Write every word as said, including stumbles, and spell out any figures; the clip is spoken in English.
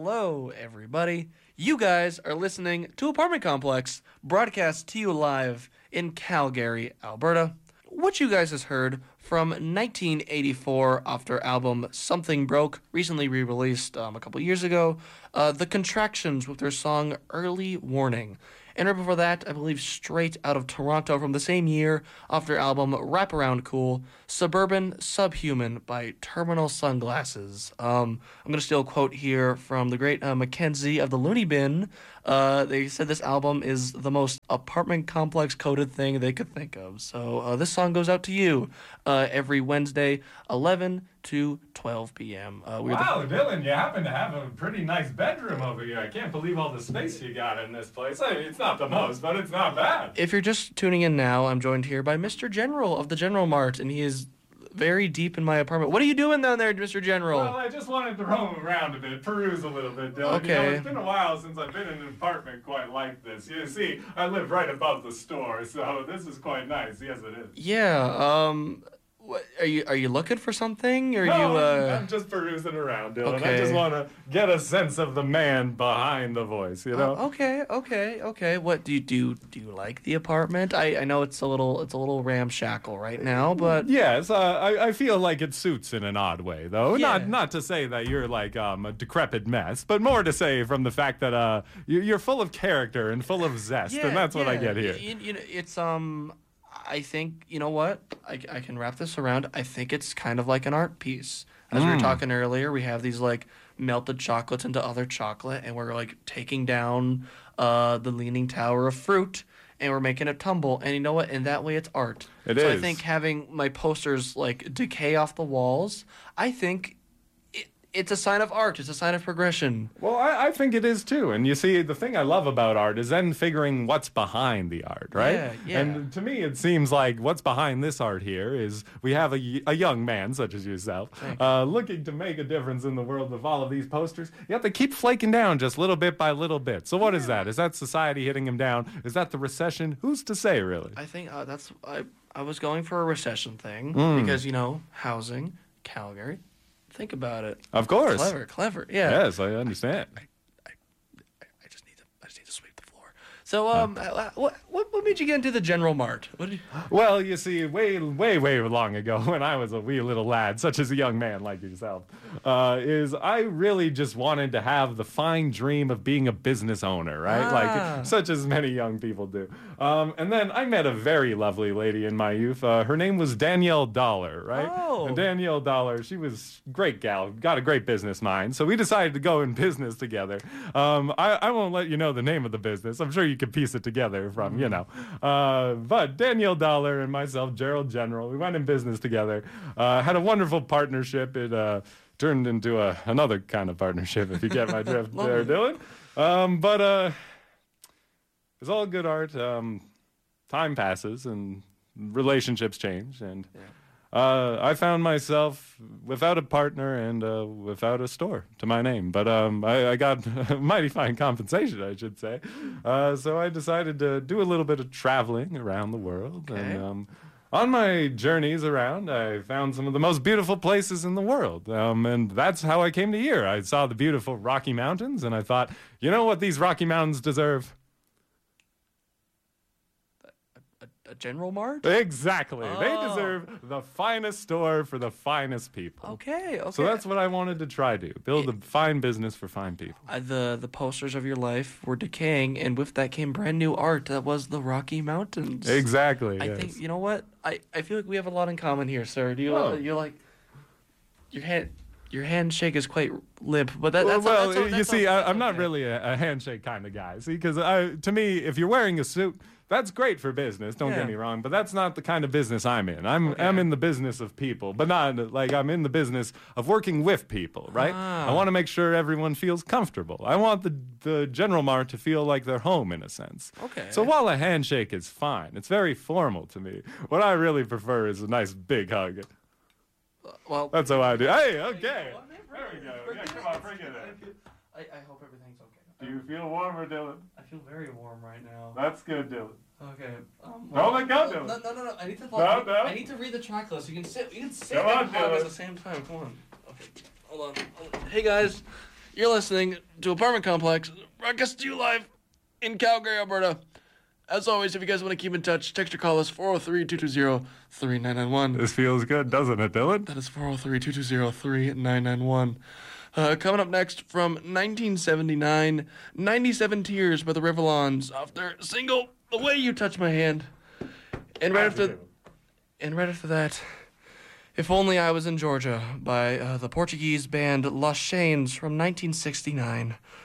Hello, everybody. You guys are listening to Apartment Complex, broadcast to you live in Calgary, Alberta. What you guys has heard from nineteen eighty-four off their album Something Broke, recently re-released um, a couple years ago, uh, The Contractions with their song Early Warning. And right before that, I believe straight out of Toronto from the same year, off their album Wraparound Cool, Suburban Subhuman by Terminal Sunglasses. Um, I'm going to steal a quote here from the great uh, Mackenzie of the Looney Bin. Uh, they said this album is the most apartment complex coded thing they could think of. So uh, this song goes out to you uh, every Wednesday, eleven to twelve p.m. Uh, we're wow, the- Dylan, you happen to have a pretty nice bedroom over here. I can't believe all the space you got in this place. I mean, it's not the most, but it's not bad. If you're just tuning in now, I'm joined here by Mister General of the General Mart, and he is very deep in my apartment. What are you doing down there, Mister General? Well, I just wanted to roam around a bit, peruse a little bit, Dylan. Okay. You know, it's been a while since I've been in an apartment quite like this. You see, I live right above the store, so this is quite nice. Yes, it is. Yeah, um... What, are you are you looking for something? Or no, you uh I'm, I'm just perusing around, Dylan. Okay. I just want to get a sense of the man behind the voice, you know? Oh, okay, okay, okay. What do you do? Do you like the apartment? I, I know it's a little it's a little ramshackle right now, but Yes, uh, I, I feel like it suits in an odd way, though. Yeah. Not not to say that you're like um, a decrepit mess, but more to say from the fact that uh, you- you're full of character and full of zest, yeah, and that's what I yeah. get here. You, you know, it's um. I think you know what I, I can wrap this around. I think it's kind of like an art piece. As we were Mm. talking earlier, we have these like melted chocolates into other chocolate, and we're like taking down uh, the Leaning Tower of Fruit, and we're making it tumble. And you know what? In that way, it's art. It so is. I think having my posters like decay off the walls, I think it, it's a sign of art. It's a sign of progression. Well, I, I think it is too. And you see, the thing I love about art is then figuring what's behind the art, right? Yeah, yeah. And to me, it seems like what's behind this art here is we have a, y- a young man, such as yourself, Thank uh, looking to make a difference in the world with all of these posters. Yet they keep flaking down just little bit by little bit. So what is that? Is that society hitting him down? Is that the recession? Who's to say, really? I think uh, that's I. I was going for a recession thing Mm. because you know housing, Calgary. Think about it. Of course. Clever, clever. Yeah. Yes, I understand. I just need to. I just need to sweep the floor. So, um, uh, what what what made you get into the General Mart? What did you, Well, you see, way, way, way long ago, when I was a wee little lad, such as a young man like yourself, uh, is I really just wanted to have the fine dream of being a business owner, right? Ah. Like, such as many young people do. Um, and then I met a very lovely lady in my youth. Uh, her name was Danielle Dollar, right? Oh. And Danielle Dollar, she was a great gal, got a great business mind. So we decided to go in business together. Um, I, I won't let you know the name of the business. I'm sure you can piece it together from, you know. Uh, but Danielle Dollar and myself, Gerald General, we went in business together. Uh, had a wonderful partnership. It uh, turned into a, another kind of partnership, if you get my drift there, Dylan. Um, but uh, it's all good art. Um, time passes and relationships change. And uh, I found myself without a partner and uh, without a store to my name. But um, I, I got mighty fine compensation, I should say. Uh, so I decided to do a little bit of traveling around the world. Okay. And um, on my journeys around, I found some of the most beautiful places in the world. Um, and that's how I came to here. I saw the beautiful Rocky Mountains, and I thought, you know what these Rocky Mountains deserve? a, a General Mart? Exactly. They Oh. deserve the finest store for the finest people. Okay, okay. So that's what I wanted to try to build a fine business for fine people. Uh, the the posters of your life were decaying, and with that came brand new art. That was the Rocky Mountains. Exactly. I yes. think you know what I, I feel like we have a lot in common here, sir. Do you Oh. you're like your hand your handshake is quite limp, but that, well, that's well, that's, that's, you see, I, that's I'm not okay. really a, a handshake kind of guy. See, because to me, if you're wearing a suit, that's great for business. Don't Yeah. get me wrong, but that's not the kind of business I'm in. I'm Okay. I'm in the business of people, but not like I'm in the business of working with people. Right? Ah. I want to make sure everyone feels comfortable. I want the the General Mart to feel like they're home in a sense. Okay. So while a handshake is fine, it's very formal to me. What I really prefer is a nice big hug. Well, That's how I do. Hey, okay. Well, There we go. bring Yeah, it come on, in. bring it in. I, I hope everything's okay. Do you feel warmer, Dylan? I feel very warm right now. That's good, Dylan. Okay. Um, Don't let go, no, Dylan. no, no, no, no. I need to. No, no. I need to read the track list. You can sit. You can sit Come on, and hug Dylan. at the same time. Come on. Okay. Hold on. Hold on. Hey guys, You're listening to Apartment Complex, broadcast to you live in Calgary, Alberta. As always, if you guys want to keep in touch, text or call us four oh three, two two zero, three nine nine one. This feels good, doesn't it, Dylan? That is four oh three, two two zero, three nine nine one. Uh, coming up next from nineteen seventy-nine, ninety-seven Tears by the Revlons off their single, The Way You Touch My Hand. And right after, and right after that, If Only I Was in Georgia by uh, the Portuguese band Los Chains from nineteen sixty-nine.